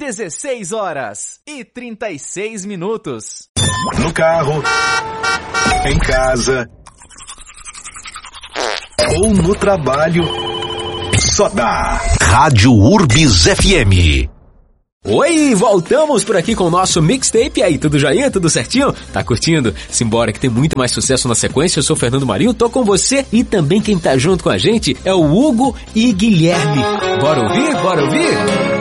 16h36. No carro, em casa ou no trabalho, só dá Rádio Urbis FM. Oi, voltamos por aqui com o nosso mixtape. E aí, tudo joinha? Tudo certinho? Tá curtindo? Simbora que tem muito mais sucesso na sequência. Eu sou o Fernando Marinho, tô com você e também quem tá junto com a gente é o Hugo e Guilherme. Bora ouvir? Bora ouvir?